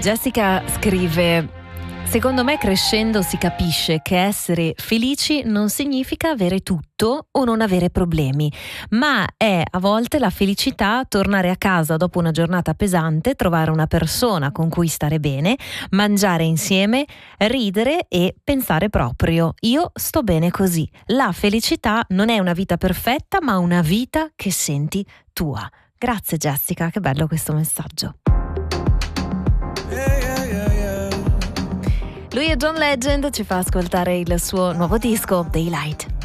Jessica scrive: secondo me crescendo si capisce che essere felici non significa avere tutto o non avere problemi, ma è a volte la felicità tornare a casa dopo una giornata pesante, trovare una persona con cui stare bene, mangiare insieme, ridere e pensare proprio: io sto bene così. La felicità non è una vita perfetta, ma una vita che senti tua. Grazie Jessica, che bello questo messaggio. Lui è John Legend, ci fa ascoltare il suo nuovo disco Daylight.